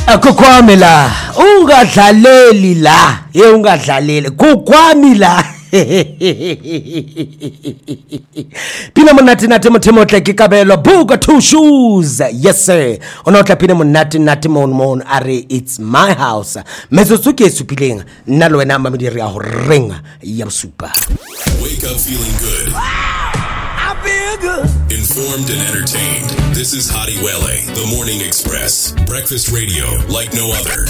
Kukwamela ungadlaleli la ungadlaleli kukwamila Pina monate nate mothemo tla ke kabelo buka two shoes yes sir ona tla pina monate nate mon are it's my house metsotso ke supileng nna le wena mamedi re a ho renga ya bosupa. Wake up feeling good. I feel good. Informed and entertained. This is Hadi Wele, The Morning Express. Breakfast radio like no other.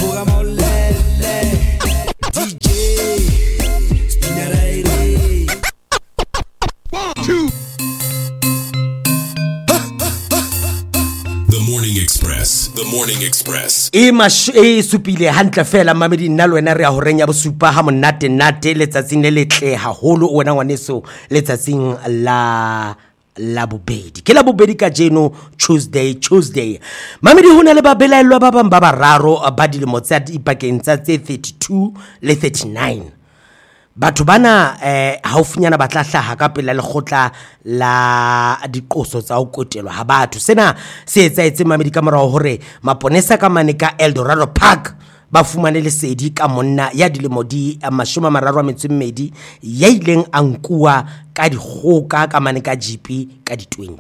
The Morning Express. The Morning Express. Supile hantle fela mamedi nna le wena re a ho renya bosupa ha monate nate letsatsing le letle haholo o wena ngwaneso letsatsing la bobedi ke la bobedi ka jeno Tuesday mamedi hona le babelaelwa ba bang ba bararo ba dilemo tsa ipakeng tsa 32 le 39 batho bana haufinyana ba tla hlaha ka pela lekgotla la diqoso tsa ho kotelwa ha batho sena se etsaetse mamedi ka morao hore maponesa ka mane ka Eldorado Park ba fumane lesedi ka monna ya dilemo di 32 ya ileng a nkuwa ka dikgoka ka mane ka GP ka di 20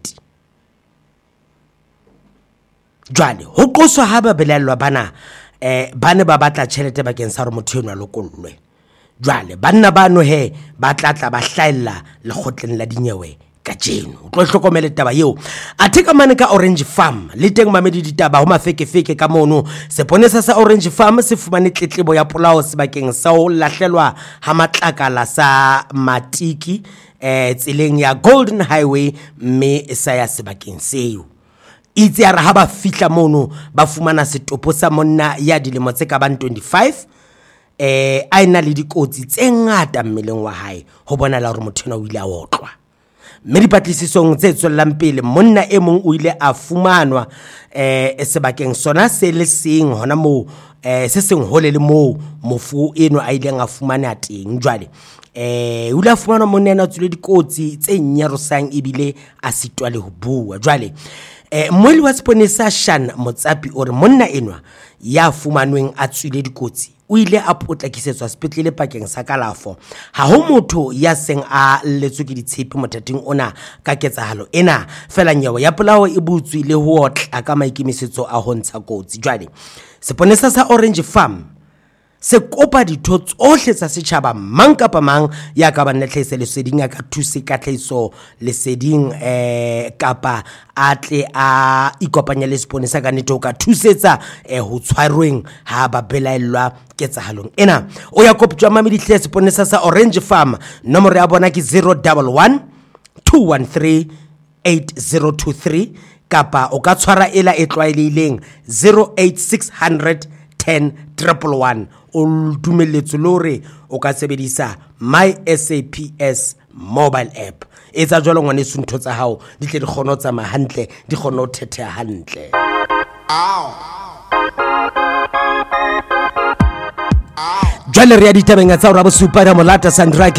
jwale ho qoswa ha ba belellwa bana bane ba batla tjhelete bakeng sa re motho enwa lokollwe jwale banna bano he ba tlatla ba hlaella lekgotleng la dinyewe ka jeno o tlo hlokomele taba eo athe ka mane ka Orange Farm le teng mamedi ditaba ho mafekefeke ka mono seponesa sa Orange Farm se fumane tletlebo ya polao sebakeng sa ho lahlelwa ha matlakala sa Matiki tseleng ya Golden Highway me sa ya sebakeng seo itse ya ha ba fihla mono ba fumana setopo sa monna ya dilemo tse ka bang 25 a ina le dikotsi tse ngata mmeleng wa hae ho bona la hore motho ena o ile a otlwa mme dipatlisisong tse tswellang pele monna e mong o ile a fumanwa sebakeng sona se le seng hona mo se seng hole le mo mofu eno a ileng a fumana teng jwale o ile a fumanwa monna ena tswile dikotsi tse nyarosang ebile a sitwa le ho bua jwale mmoli wa seponesa Shan Motsapi o re monna enwa ya fumanweng a tswile dikotsi o ile a potlakisetswa sepetlele pakeng sa kalafo ha ho motho ya seng a letswe ke ditshepe mothating ona ka ketsahalo ena fela nyewe ya polao e butswi le ho otla ka maikemisetso a ho ntsha kotsi jwale seponesa sa Orange Farm se kopa ditho tsohle tsa setjhaba mang kapa mang ya ka bana tlhaisa leseding ka thuse ka tlhaiso leseding kapa atle a ikopanya le seponesa ka neto ka thusetsa ho tshwarweng ha ba belaelwa ketsahalong ena o ya koptjwa mamedi hle seponesa sa Orange Farm nomoro ya bona ke 011 213 8023 kapa o ka tshwara ela e tlwaelehileng 08600 10 o dumelletso lore o ka sebedisa My SAPS mobile app etsa jwalo ngwane suntho tsa hao di tle di kgona ho tsamaya hantle di kgona ho thethea hantle jwale re ya ditabeng tsa hore ba supa da molata Sandra